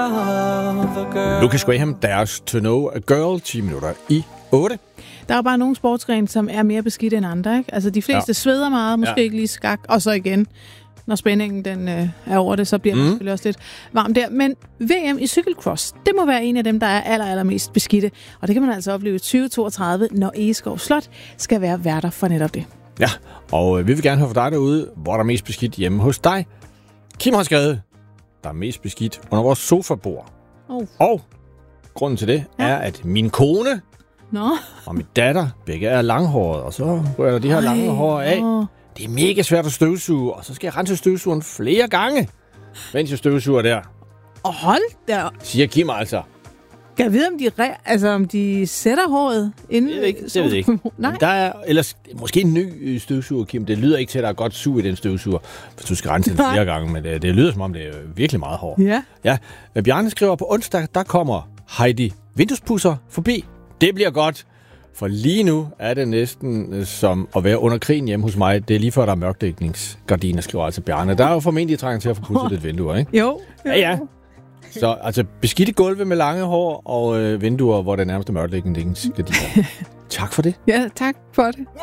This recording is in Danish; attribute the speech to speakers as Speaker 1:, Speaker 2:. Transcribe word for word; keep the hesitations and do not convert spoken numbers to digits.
Speaker 1: of a girl.
Speaker 2: Lucas Graham, Dares to Know a Girl, ti minutter i otte.
Speaker 3: Der er jo bare nogle sportsgrene, som er mere beskidte end andre, ikke? Altså, de fleste ja. sveder meget, måske ja. ikke lige skak, og så igen, når spændingen den, øh, er over det, så bliver mm. man selvfølgelig også lidt varm der. Men V M i cykelcross, det må være en af dem, der er aller, allermest beskidte. Og det kan man altså opleve i tyve toogtredive, når Egeskov Slot skal være værter for netop det.
Speaker 2: Ja, og øh, vi vil gerne høre fra dig derude, hvor der er mest beskidt hjemme hos dig. Kim har skrevet, der er mest beskidt under vores sofabord. Oh. Og grunden til det ja. er, at min kone
Speaker 3: Nå.
Speaker 2: og min datter begge er langhåret, og så rører de her Ej, lange hår af. Nå. Det er mega svært at støvsuge, og så skal jeg rense støvsugeren flere gange, mens jeg støvsuger der.
Speaker 3: Og hold der.
Speaker 2: Siger Kim altså.
Speaker 3: Kan jeg vide, om de, re- altså, om de sætter håret inden?
Speaker 2: Det ved ikke. Det ved jeg ikke. Nej. Der er ellers måske en ny støvsuger, Kim. Det lyder ikke til, at der er godt sug i den støvsuger, hvis du skal rense den flere gange, men det, det lyder som om, det er virkelig meget hårdt.
Speaker 3: Ja.
Speaker 2: Ja. Bjarne skriver, på onsdag, der kommer Heidi vinduespusser forbi. Det bliver godt. For lige nu er det næsten som at være under krigen hjemme hos mig. Det er lige før, der er mørkdækningsgardiner, skriver altså Bjarne. Der er jo formentlig trængt til at få pudset lidt vinduer, ikke?
Speaker 3: Jo.
Speaker 2: Ja, ja. Så altså beskidte gulve med lange hår og øh, vinduer, hvor det er nærmeste mørkdækningsgardiner. Tak for det.
Speaker 3: Ja, tak for det.